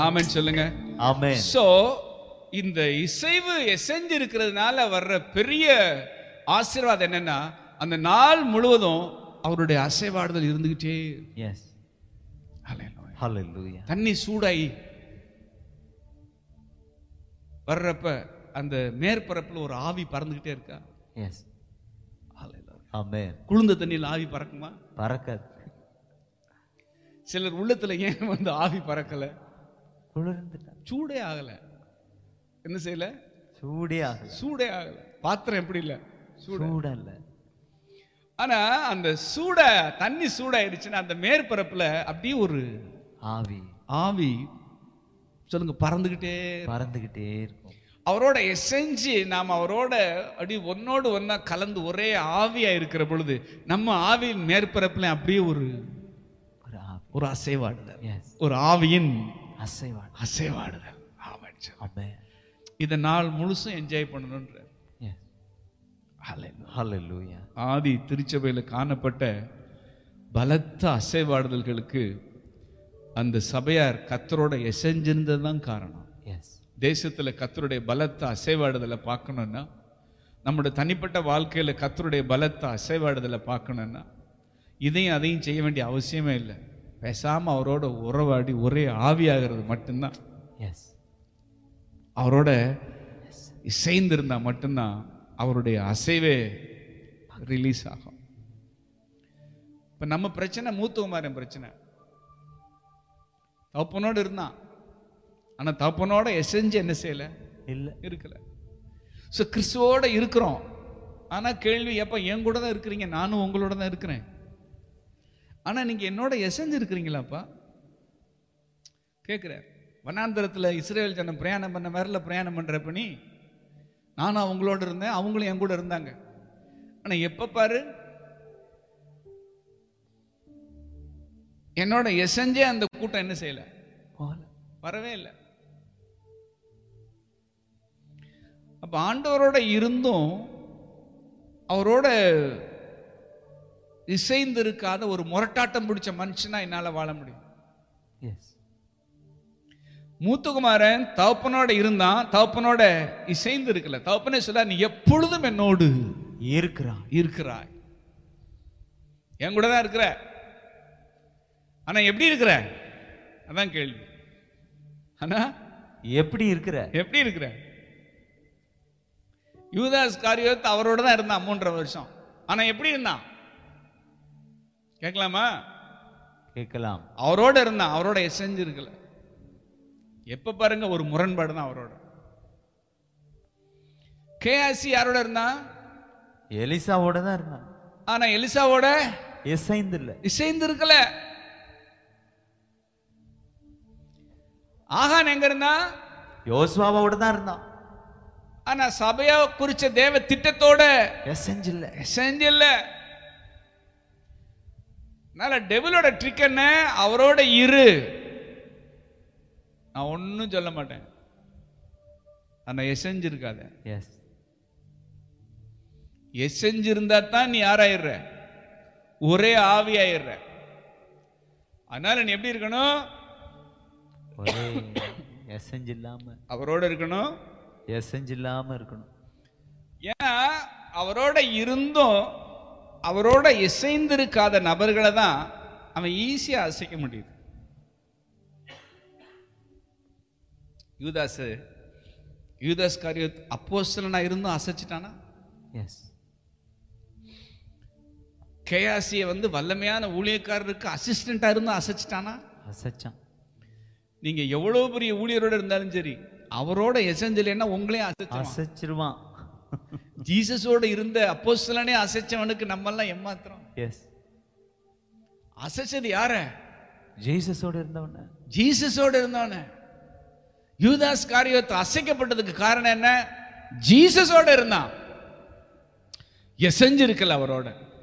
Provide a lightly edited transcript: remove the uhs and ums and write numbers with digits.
ஆமென் சொல்லுங்க. ஆமென். சோ இந்த இசைவு எசைஞ்சு இருக்கிறதுனால வர்ற பெரிய ஆசீர்வாதம் என்னன்னா, அந்த நாள் முழுவதும் அவருடைய அசைவாடுதல் இருந்துகிட்டே. எஸ். ஹல்லேலூயா. ஹல்லேலூயா. தண்ணி சூடாகி வர்றப்ப அந்த மேற்பரப்புல ஒரு ஆவி பறந்துகிட்டே இருக்கா? எஸ். ஆமென். குளிர்ந்த தண்ணியில் ஆவி பறக்குமா? பறக்காது. சிலர் உள்ளத்துல ஏன் வந்து ஆவி பறக்கல? குளிர்ந்துட்டா. சூடே ஆகல. என்ன செய்யல? சூடே ஆகல. சூடே ஆகல. பாத்திரம் எப்படி இல்ல? சூடல்ல. ஆனா அந்த தண்ணி சூடாயிருச்சுன்னா அந்த மேற்பரப்புல அப்படியே ஒரு ஆவி ஆவி சொல்லுங்க பறந்துகிட்டே இருக்கும். அவரோட எசைஞ்சு நாம் அவரோட அப்படி ஒன்னோடு ஒன்னா கலந்து ஒரே ஆவியா இருக்கிற பொழுது நம்ம ஆவியின் மேற்பரப்புல அப்படியே ஒரு அசைவாடுதல், ஒரு ஆவியின் அசைவாடுதல். இதை நாள் முழுசும் என்ஜாய் பண்ணணும்ன்ற. ஹல்லேலூயா. ஆதி திருச்சபையில காணப்பட்ட பலத்த அசைவாடுதல்களுக்கு அந்த சபையார் கர்த்தரோட எசைஞ்சிருந்ததுதான் காரணம். தேசத்துல கர்த்தருடைய பலத்த அசைவாடுதலை பார்க்கணும்னா, நம்முடைய தனிப்பட்ட வாழ்க்கையில கர்த்தருடைய பலத்த அசைவாடுதலை பார்க்கணும்னா இதையும் அதையும் செய்ய வேண்டிய அவசியமே இல்லை. பேசாம அவரோட உறவாடி ஒரே ஆவியாகிறது மட்டும்தான். அவரோட இசைந்திருந்தா மட்டும்தான் அவருடைய அசைவே ரிலீஸ் ஆகும். இப்ப நம்ம பிரச்சனை மூத்தகுமாரன் பிரச்சனை. தகப்பனோடு இருந்தான், ஆனா தகப்பனோட எசைஞ்சு என்ன செய்யல? இல்ல, இருக்கல. சோ கிறிஸ்துவோட இருக்கிறோம், ஆனா கேள்வி, எப்ப என் கூட தான் இருக்கிறீங்க, நானும் உங்களோட தான் இருக்கிறேன், ஆனா நீங்க என்னோட எசைஞ்சு இருக்கிறீங்களாப்பா கேட்கிற. வனாந்தரத்துல இஸ்ரேல் ஜனம் பிரயாணம் பண்ண மேல பிரயாணம் பண்றப்ப நீ நானும் அவங்களோட இருந்தேன், அவங்களும் என் கூட இருந்தாங்க. ஆனா எப்ப பாரு என்னோட எசைஞ்சே அந்த கூட்டம் என்ன செய்யல? வரவே இல்லை. அப்ப ஆண்டவரோட இருந்தும் அவரோட இசைந்து இருக்காத ஒரு முரட்டாட்டம் பிடிச்ச மனுஷனா என்னால வாழ முடியும். மூத்தகுமாரன் தகப்பனோட இருந்தான், தகப்பனோட இசைந்து இருக்கல. தகப்பனே சொல்ல, நீ எப்பொழுதும் என்னோடு இருக்கிறாய், என் கூட தான் இருக்கிற, ஆனா எப்படி இருக்கிற? அதான் கேள்வி. ஆனா எப்படி இருக்கிற? யூதாஸ் காரியோத் அவரோட தான் இருந்தான் 3.5 வருஷம். ஆனா எப்படி இருந்தான்? கேட்கலாமா? கேட்கலாம். அவரோட இருந்தான், அவரோட எசைஞ்சு இருக்கல. எப்ப பாருங்க ஒரு முரண்பாடு தான் அவரோட. கேஆசி யாரோட இருந்தான்? எலிசாவோட தான் இருந்தான். ஆனா எலிசாவோட இசைந்து இருக்கல. ஆகான் எங்க இருந்தான்? யோசுவாவோட தான் இருந்தான். ஆனா சபையா குறிச்ச தேவ திட்டத்தோட எசைஞ்சில்ல. டெவிலோட ட்ரிக் என்ன? அவரோட இரு, நான் ஒன்னும் சொல்ல மாட்டேன், ஆனா எசைஞ்சிருக்காத. எசைஞ்சிருந்தா தான் நீ யாராயிடுற? ஒரே ஆவி ஆயிடுற. அதனால நீ எப்படி இருக்கணும்? அவரோட இருக்கணும், எசைஞ்சில்லாம இருக்கணும். ஏன்னா அவரோட இருந்தும் அவரோட இசைந்திருக்காத நபர்களை தான் அவன் ஈஸியா அசைக்க முடியுது. யூதாஸ் காரியோத் அப்போஸ்தலனா இருந்தும் அசைச்சிட்டானா? கேயாசிய வல்லமையான ஊழியக்காரருக்கு அசிஸ்டண்டா இருந்தும் அசைச்சிட்டானா? அசைச்சான். நீங்க எவ்வளவு பெரிய ஊழியரோட இருந்தாலும் சரி, அவரோட எசைஞ்சலைன்னா உங்களையும் அசைச்சிருவான். ஜீசஸோட இருந்த அப்போஸ்தலனே அசைச்சவனுக்கு நம்ம எல்லாம் ஏமாத்துறோம். அசைச்சது யார? ஜீசஸோட இருந்தவன. யூதாஸ் காரியோத் அசைக்கப்பட்டதுக்கு காரணம் என்ன? ஜீசஸோட இருந்தான், எசைஞ்சு இருக்கல அவரோட.